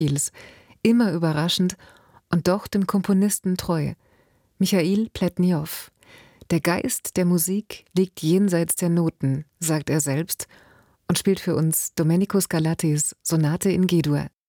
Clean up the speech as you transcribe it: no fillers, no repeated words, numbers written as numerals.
Michails, immer überraschend und doch dem Komponisten treu. Michail Pletniow. Der Geist der Musik liegt jenseits der Noten, sagt er selbst und spielt für uns Domenico Scarlattis Sonate in G-Dur.